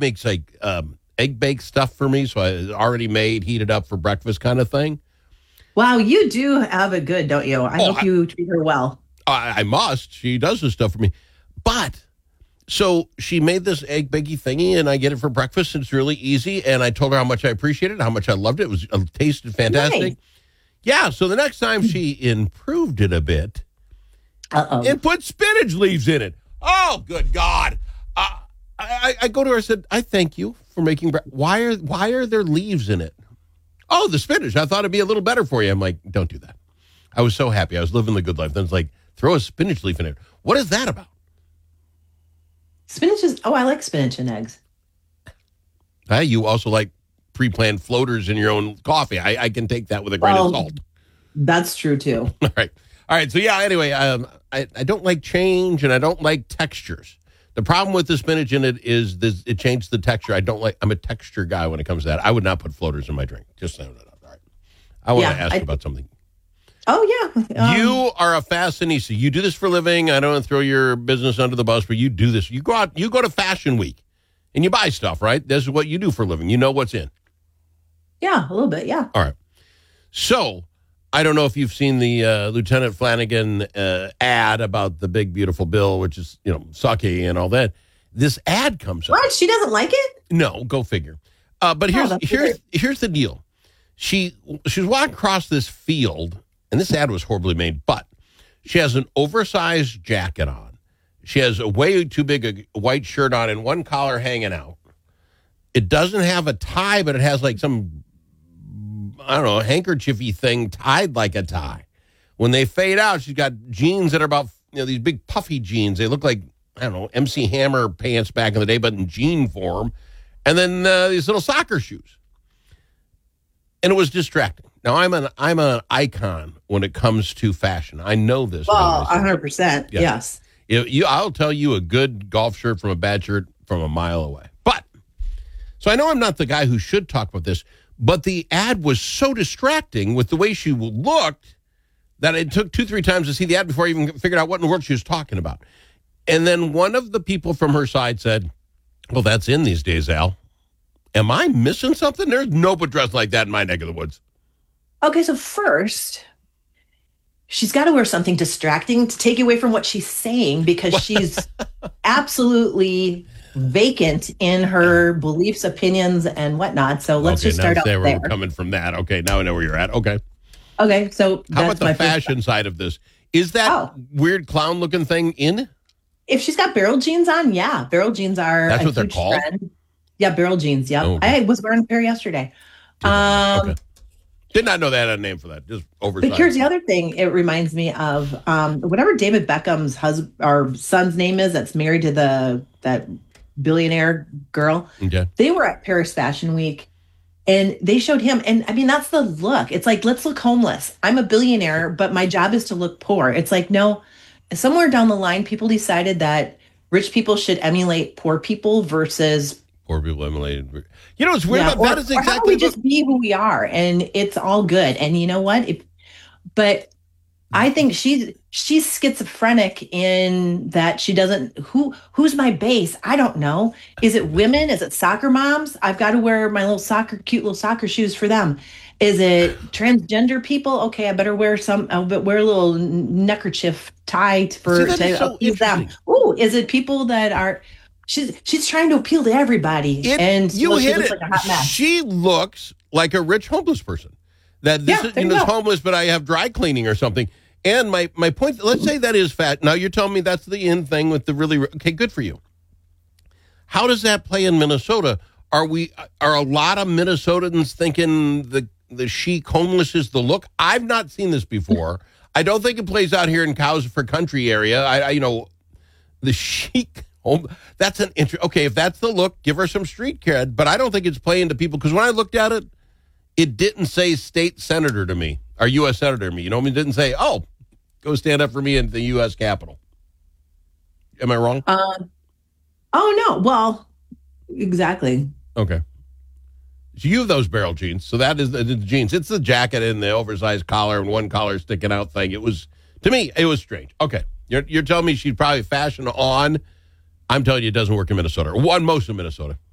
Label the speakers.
Speaker 1: makes like egg baked stuff for me. So I already made, heated up for breakfast kind of thing.
Speaker 2: Wow, you do have it good, don't you? I hope you treat her well.
Speaker 1: I must. She does this stuff for me. But so she made this egg bakey thingy, and I get it for breakfast. And it's really easy. And I told her how much I appreciated it, how much I loved it. It tasted fantastic.
Speaker 2: Nice.
Speaker 1: Yeah. So the next time she improved it a bit and put spinach leaves in it. Oh, good God. I go to her and said, I thank you for making why are there leaves in it? Oh, the spinach. I thought it'd be a little better for you. I'm like, don't do that. I was so happy. I was living the good life. Then it's like, throw a spinach leaf in it. What is that about?
Speaker 2: Spinach is, I like spinach and eggs.
Speaker 1: You also like pre-planned floaters in your own coffee. I can take that with a grain of salt.
Speaker 2: That's true, too.
Speaker 1: All right. So, yeah, anyway, I don't like change, and I don't like textures. The problem with the spinach in it is it changed the texture. I'm a texture guy when it comes to that. I would not put floaters in my drink. Just saying that. All right. I want to ask you about something.
Speaker 2: Oh, yeah.
Speaker 1: You are a fashionista. You do this for a living. I don't want to throw your business under the bus, but you do this. You go to Fashion Week, and you buy stuff, right? This is what you do for a living. You know what's in.
Speaker 2: Yeah, a little bit, yeah.
Speaker 1: All right. So, I don't know if you've seen the Lieutenant Flanagan ad about the big, beautiful bill, which is, sucky and all that. This ad comes up.
Speaker 2: What? She doesn't like it?
Speaker 1: No, go figure. But here's the deal. She was walking across this field, and this ad was horribly made, but she has an oversized jacket on. She has a way too big a white shirt on and one collar hanging out. It doesn't have a tie, but it has like some, I don't know, handkerchiefy thing tied like a tie. When they fade out, she's got jeans that are about, these big puffy jeans. They look like, I don't know, MC Hammer pants back in the day, but in jean form. And then these little soccer shoes. And it was distracting. Now, I'm an icon when it comes to fashion. I know this.
Speaker 2: Well, 100%, yes.
Speaker 1: I'll tell you a good golf shirt from a bad shirt from a mile away. But, so I know I'm not the guy who should talk about this, but the ad was so distracting with the way she looked that it took 2-3 times to see the ad before I even figured out what in the world she was talking about. And then one of the people from her side said, well, that's in these days, Al. Am I missing something? There's nobody dressed like that in my neck of the woods.
Speaker 2: Okay, so first, she's got to wear something distracting to take away from what she's saying because she's absolutely vacant in her beliefs, opinions, and whatnot. So let's just start out there.
Speaker 1: We're coming from that. Okay, now I know where you're at. Okay,
Speaker 2: so
Speaker 1: how about the fashion side of this? Is that weird clown-looking thing in?
Speaker 2: If she's got barrel jeans on, yeah. Barrel jeans are
Speaker 1: That's what they're called?
Speaker 2: Trend. Yeah, barrel jeans, yeah. Oh, okay. I was wearing a pair yesterday.
Speaker 1: Okay. Did not know they had a name for that. Just oversized.
Speaker 2: But here's the other thing. It reminds me of whatever David Beckham's son's name is that's married to that billionaire girl.
Speaker 1: Okay.
Speaker 2: They were at Paris Fashion Week, and they showed him. And, I mean, that's the look. It's like, let's look homeless. I'm a billionaire, but my job is to look poor. It's like, no, somewhere down the line, people decided that rich people should emulate poor people versus
Speaker 1: poor people emulated. You know, it's weird about that is exactly.
Speaker 2: How do we just be who we are, and it's all good. And you know what? But I think she's schizophrenic in that she doesn't. Who's my base? I don't know. Is it women? Is it soccer moms? I've got to wear my cute little soccer shoes for them. Is it transgender people? Okay, I better wear a little neckerchief tie to appease them. Ooh, is it people that are? She's trying to appeal to everybody, and
Speaker 1: you hit it.
Speaker 2: Like a hot mess.
Speaker 1: She looks like a rich homeless person. That this is homeless, but I have dry cleaning or something. And my point, let's say that is fat. Now you're telling me that's the in thing with the really okay. Good for you. How does that play in Minnesota? Are a lot of Minnesotans thinking the chic homeless is the look? I've not seen this before. I don't think it plays out here in Cows for Country area. The chic. That's an interesting. Okay, if that's the look, give her some street cred. But I don't think it's playing to people because when I looked at it, it didn't say state senator to me or U.S. senator to me. You know what I mean? It didn't say, oh, go stand up for me in the U.S. Capitol. Am I wrong?
Speaker 2: Oh no. Well, exactly.
Speaker 1: Okay. So you have those barrel jeans. So that is the jeans. It's the jacket and the oversized collar and one collar sticking out thing. It was, to me, it was strange. Okay. You're telling me she'd probably fashion on. I'm telling you, it doesn't work in Minnesota. Or most of Minnesota.